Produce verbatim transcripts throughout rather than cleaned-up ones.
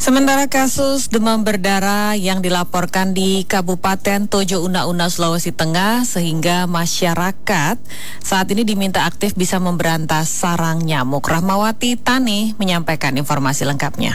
Sementara kasus demam berdarah yang dilaporkan di Kabupaten Tojo Una-Una, Sulawesi Tengah, sehingga masyarakat saat ini diminta aktif bisa memberantas sarang nyamuk. Rahmawati Tani menyampaikan informasi lengkapnya.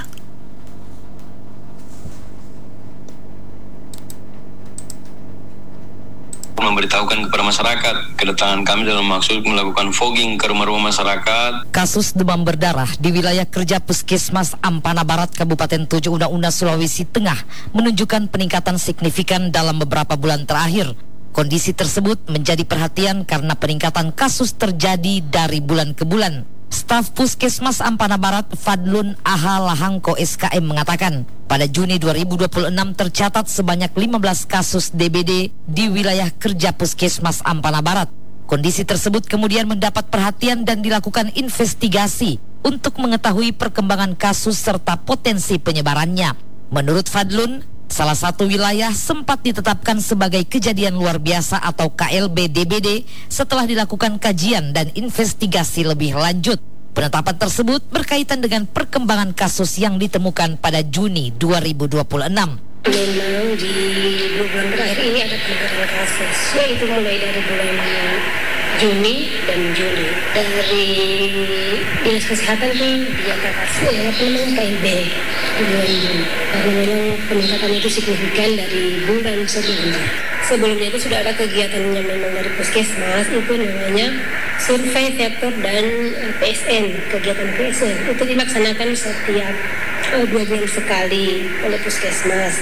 Memberitahukan kepada masyarakat kedatangan kami dalam maksud melakukan fogging ke rumah-rumah masyarakat. Kasus demam berdarah di wilayah kerja Puskesmas Ampana Barat, Kabupaten Tojo Una-Una, Sulawesi Tengah menunjukkan peningkatan signifikan dalam beberapa bulan terakhir. Kondisi tersebut menjadi perhatian karena peningkatan kasus terjadi dari bulan ke bulan. Staf Puskesmas Ampana Barat Fadlun Aha Lahangko S K M mengatakan, pada Juni dua ribu dua puluh enam tercatat sebanyak lima belas kasus D B D di wilayah kerja Puskesmas Ampana Barat. Kondisi tersebut kemudian mendapat perhatian dan dilakukan investigasi untuk mengetahui perkembangan kasus serta potensi penyebarannya. Menurut Fadlun, salah satu wilayah sempat ditetapkan sebagai kejadian luar biasa atau K L B D B D setelah dilakukan kajian dan investigasi lebih lanjut. Penetapan tersebut berkaitan dengan perkembangan kasus yang ditemukan pada Juni dua ribu dua puluh enam. Memang di dua bulan terakhir ini ada peningkatan kasus, yaitu mulai dari bulan Juni dan Juli. Dari Dinas Kesehatan pun dinyatakan ya, memang K L B di bulan Juni. Karena memang peningkatan itu signifikan dari bulan sebelumnya. Sebelumnya itu sudah ada kegiatan yang memang dari Puskesmas, itu namanya survei sektor dan P S N, kegiatan P S N. Itu dilaksanakan setiap uh, dua bulan sekali oleh Puskesmas.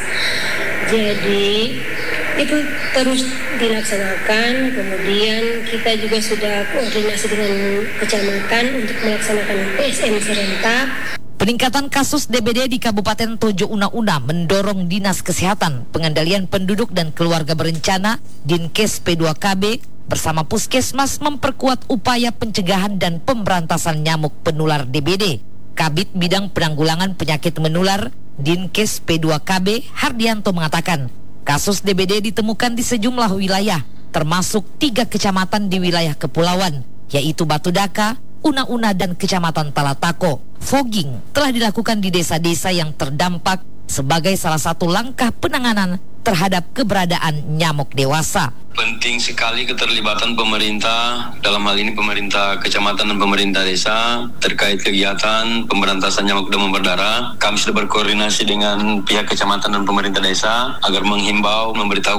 Jadi itu terus dilaksanakan, kemudian kita juga sudah koordinasi dengan kecamatan untuk melaksanakan P S N serentak. Peningkatan kasus D B D di Kabupaten Tojo Una-Una mendorong Dinas Kesehatan, Pengendalian Penduduk dan Keluarga Berencana, Dinkes P dua K B, bersama Puskesmas memperkuat upaya pencegahan dan pemberantasan nyamuk penular D B D. Kabid Bidang Penanggulangan Penyakit Menular, Dinkes P dua K B, Hardianto mengatakan, kasus D B D ditemukan di sejumlah wilayah, termasuk tiga kecamatan di wilayah kepulauan, yaitu Batu Daka, Una-Una, dan Kecamatan Talatako. Fogging telah dilakukan di desa-desa yang terdampak sebagai salah satu langkah penanganan terhadap keberadaan nyamuk dewasa. Penting sekali keterlibatan pemerintah, dalam hal ini pemerintah kecamatan dan pemerintah desa terkait kegiatan pemberantasan nyamuk demam berdarah. Kami sudah berkoordinasi dengan pihak kecamatan dan pemerintah desa agar menghimbau, memberitahu